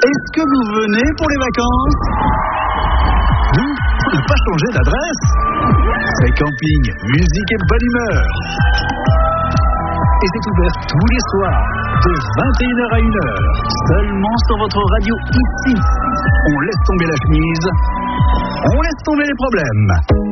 Est-ce que vous venez pour les vacances? Nous, on n'a pas changé d'adresse. C'est camping, musique et bonne humeur. Et c'est ouvert tous les soirs, de 21h à 1h, seulement sur votre radio ici. On laisse tomber la chemise, on laisse tomber les problèmes.